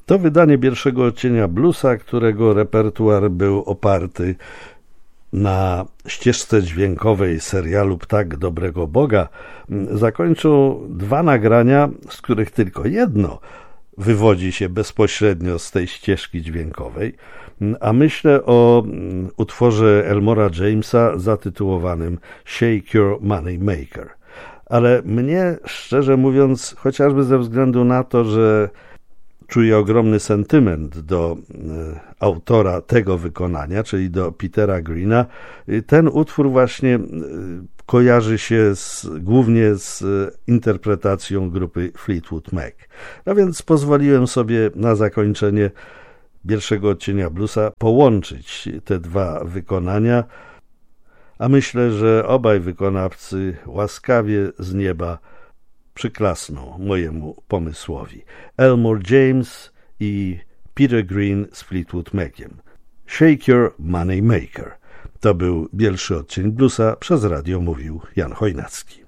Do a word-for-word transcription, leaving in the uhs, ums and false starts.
To wydanie pierwszego odcienia bluesa, którego repertuar był oparty na ścieżce dźwiękowej serialu Ptak Dobrego Boga, zakończą dwa nagrania, z których tylko jedno wywodzi się bezpośrednio z tej ścieżki dźwiękowej, a myślę o utworze Elmora Jamesa zatytułowanym Shake Your Money Maker. Ale mnie, szczerze mówiąc, chociażby ze względu na to, że czuję ogromny sentyment do e, autora tego wykonania, czyli do Petera Greena, ten utwór właśnie e, kojarzy się z, głównie z e, interpretacją grupy Fleetwood Mac. No więc pozwoliłem sobie na zakończenie pierwszego odcienia bluesa połączyć te dwa wykonania, a myślę, że obaj wykonawcy łaskawie z nieba przyklasną mojemu pomysłowi. Elmore James i Peter Green z Fleetwood Maciem. Shake Your Money Maker. To był pierwszy odcień bluesa, przez radio mówił Jan Chojnacki.